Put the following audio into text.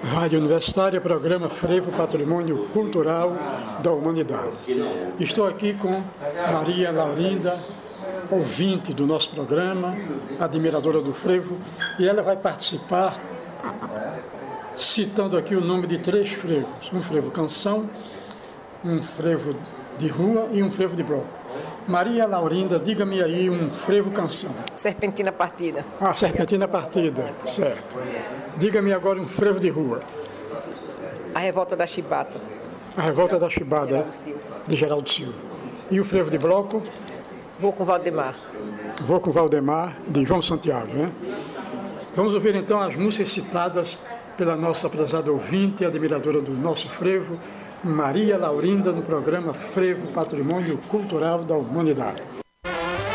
Rádio Universitária, programa Frevo Patrimônio Cultural da Humanidade. Estou aqui com Maria Laurinda, ouvinte do nosso programa, admiradora do frevo, e ela vai participar citando aqui o nome de 3 frevos: um frevo canção, um frevo de rua e um frevo de bloco. Maria Laurinda, diga-me aí um frevo canção. Serpentina Partida. Ah, Serpentina Partida, certo. Diga-me agora um frevo de rua. A Revolta da Chibata. A Revolta da Chibata, de Geraldo Silva. E o frevo de bloco? Vou com Valdemar. Vou com Valdemar, de João Santiago, né? Vamos ouvir então as músicas citadas pela nossa prezada ouvinte e admiradora do nosso frevo, Maria Laurinda, no programa Frevo Patrimônio Cultural da Humanidade.